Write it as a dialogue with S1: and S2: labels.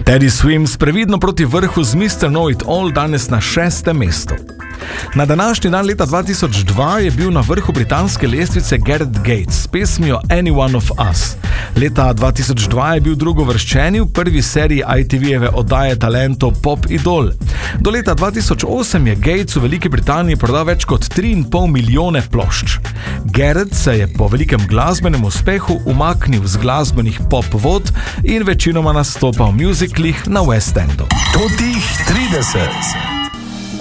S1: Teddy Swims previdno proti vrhu z Mr. Know It All danes na 6. mestu. Na današnji dan leta 2002 je bil na vrhu britanske lestvice Gareth Gates s pesmijo Any One of Us. Leta 2002 je bil drugovrščeni v prvi seriji ITV-jeve oddaje talentov Pop Idol. Do leta 2008 je Gates v Veliki Britaniji prodal več kot 3,5 milijone plošč. Gareth se je po velikem glasbenem uspehu umaknil z glasbenih pop vod in večinoma nastopal v musicalih na West Endu.
S2: Totih 30.